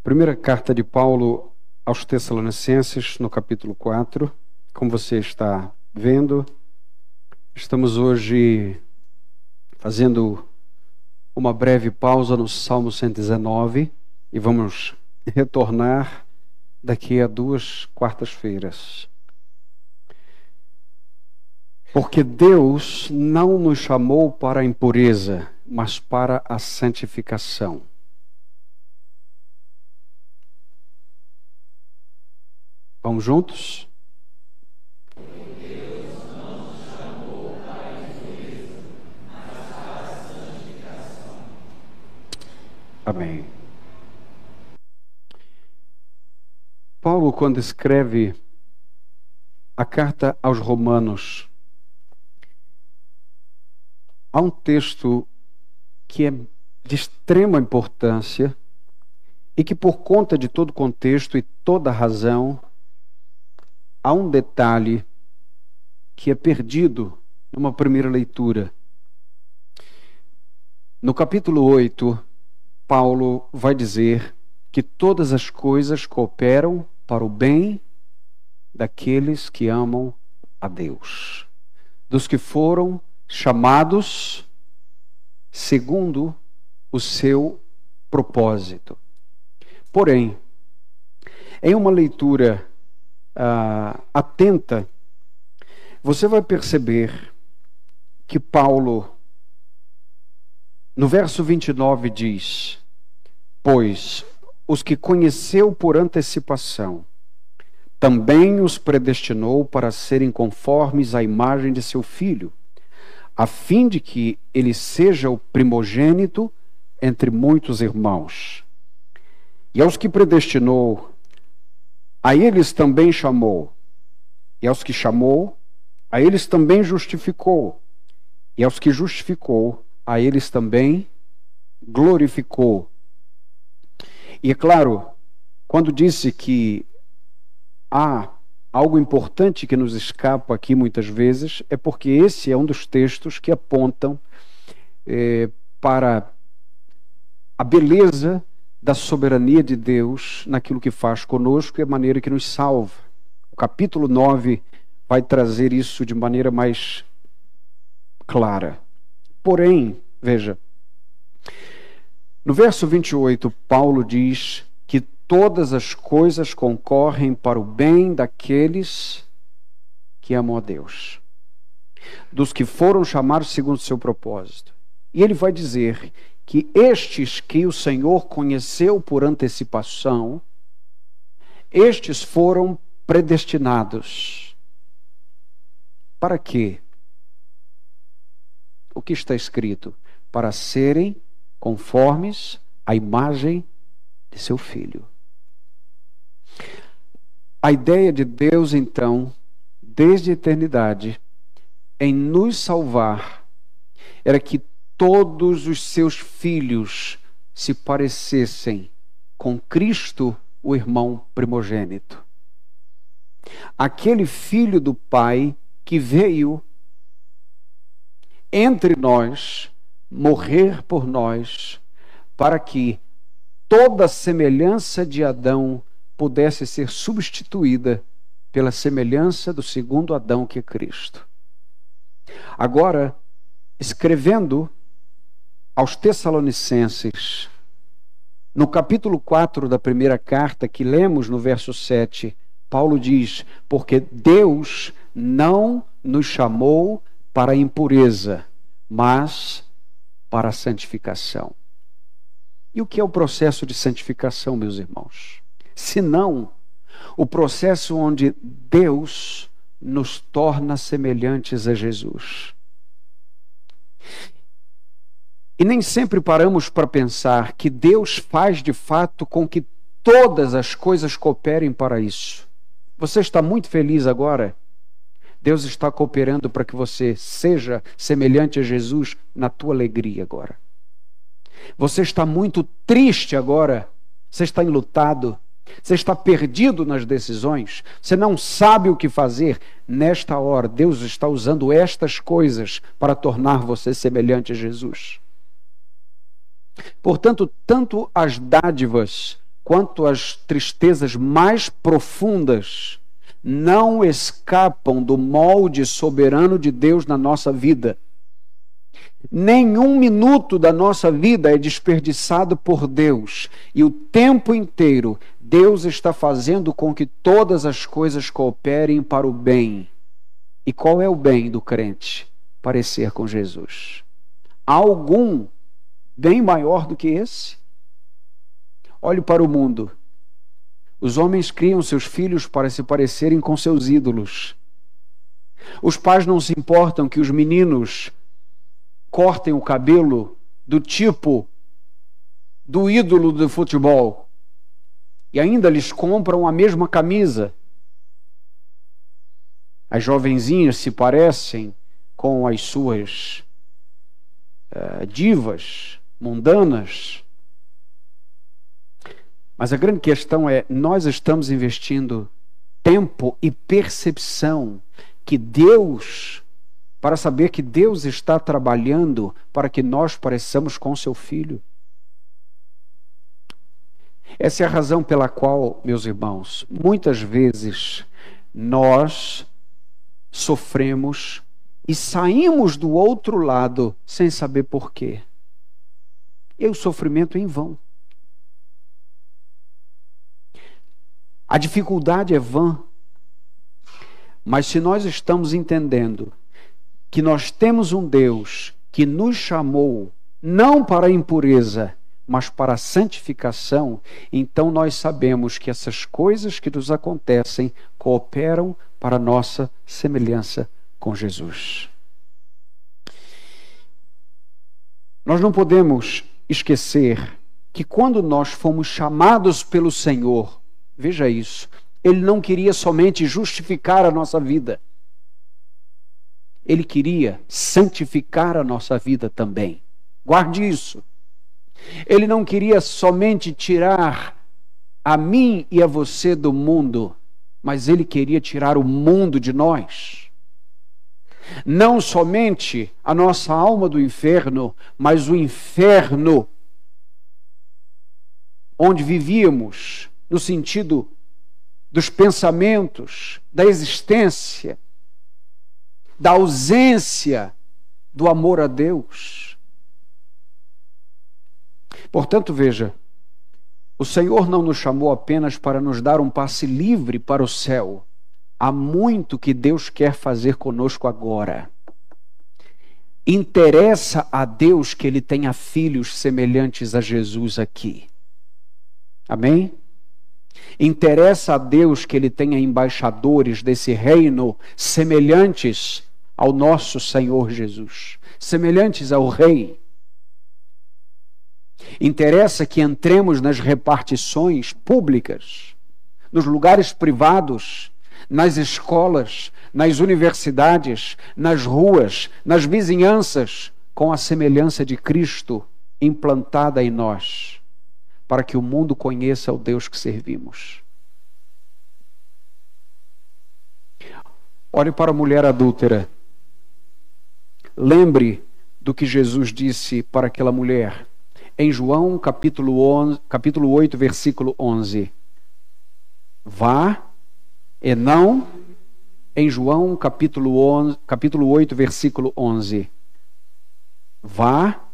Primeira carta de Paulo aos Tessalonicenses, no capítulo 4. Como você está vendo, estamos hoje fazendo uma breve pausa no Salmo 119 e vamos retornar daqui a 2 quartas-feiras. Porque Deus não nos chamou para a impureza, mas para a santificação. Vamos juntos? Deus não nos chamou para a impureza, mas para a santificação. Amém. Paulo, quando escreve a carta aos Romanos, há um texto que é de extrema importância e que, por conta de todo o contexto e toda a razão, há um detalhe que é perdido numa primeira leitura. No capítulo 8, Paulo vai dizer que todas as coisas cooperam para o bem daqueles que amam a Deus, dos que foram chamados segundo o seu propósito. Porém, em uma leitura atenta, você vai perceber que Paulo, no verso 29, diz: pois os que conheceu por antecipação, também os predestinou para serem conformes à imagem de seu Filho, a fim de que ele seja o primogênito entre muitos irmãos. E aos que predestinou, a eles também chamou. E aos que chamou, a eles também justificou. E aos que justificou, a eles também glorificou. E é claro, quando disse que há algo importante que nos escapa aqui muitas vezes, é porque esse é um dos textos que apontam para a beleza da soberania de Deus naquilo que faz conosco e a maneira que nos salva. O capítulo 9 vai trazer isso de maneira mais clara. Porém, veja, no verso 28, Paulo diz que todas as coisas concorrem para o bem daqueles que amam a Deus, dos que foram chamados segundo o seu propósito. E ele vai dizer que estes que o Senhor conheceu por antecipação, estes foram predestinados. Para quê? O que está escrito? Para serem conformes à imagem de seu Filho. A ideia de Deus, então, desde a eternidade, em nos salvar, era que todos os seus filhos se parecessem com Cristo, o irmão primogênito. Aquele filho do Pai que veio entre nós, morrer por nós, para que toda a semelhança de Adão pudesse ser substituída pela semelhança do segundo Adão, que é Cristo. Agora, escrevendo aos Tessalonicenses, no capítulo 4 da primeira carta, que lemos no verso 7, Paulo diz: porque Deus não nos chamou para a impureza, mas para a santificação. E o que é o processo de santificação, meus irmãos? Senão o processo onde Deus nos torna semelhantes a Jesus. E nem sempre paramos para pensar que Deus faz de fato com que todas as coisas cooperem para isso. Você está muito feliz agora? Deus está cooperando para que você seja semelhante a Jesus na tua alegria agora. Você está muito triste agora? Você está enlutado? Você está perdido nas decisões? Você não sabe o que fazer? Nesta hora, Deus está usando estas coisas para tornar você semelhante a Jesus. Portanto, tanto as dádivas quanto as tristezas mais profundas não escapam do molde soberano de Deus na nossa vida. Nenhum minuto da nossa vida é desperdiçado por Deus. E o tempo inteiro, Deus está fazendo com que todas as coisas cooperem para o bem. E qual é o bem do crente? Parecer com Jesus. Há algum bem maior do que esse? Olhe para o mundo. Os homens criam seus filhos para se parecerem com seus ídolos. Os pais não se importam que os meninos cortem o cabelo do tipo do ídolo do futebol. E ainda lhes compram a mesma camisa. As jovenzinhas se parecem com as suas divas mundanas. Mas a grande questão é, nós estamos investindo tempo e percepção que Deus, para saber que Deus está trabalhando para que nós pareçamos com seu Filho. Essa é a razão pela qual, meus irmãos, muitas vezes nós sofremos e saímos do outro lado sem saber por quê. E o sofrimento é em vão. A dificuldade é vã. Mas se nós estamos entendendo que nós temos um Deus que nos chamou não para a impureza, mas para a santificação, então nós sabemos que essas coisas que nos acontecem cooperam para a nossa semelhança com Jesus. Nós não podemos esquecer que quando nós fomos chamados pelo Senhor, veja isso, Ele não queria somente justificar a nossa vida. Ele queria santificar a nossa vida também. Guarde isso. Ele não queria somente tirar a mim e a você do mundo, mas Ele queria tirar o mundo de nós. Não somente a nossa alma do inferno, mas o inferno onde vivíamos, no sentido dos pensamentos, da existência, da ausência do amor a Deus. Portanto, veja, o Senhor não nos chamou apenas para nos dar um passe livre para o céu. Há muito que Deus quer fazer conosco agora. Interessa a Deus que Ele tenha filhos semelhantes a Jesus aqui. Amém? Interessa a Deus que Ele tenha embaixadores desse reino semelhantes ao nosso Senhor Jesus, semelhantes ao Rei. Interessa que entremos nas repartições públicas, nos lugares privados, nas escolas, nas universidades, nas ruas, nas vizinhanças, com a semelhança de Cristo implantada em nós, para que o mundo conheça o Deus que servimos. Olhe para a mulher adúltera. Lembre do que Jesus disse para aquela mulher. Em João capítulo 8, versículo 11. Vá e não... Em João capítulo 8, versículo 11. Vá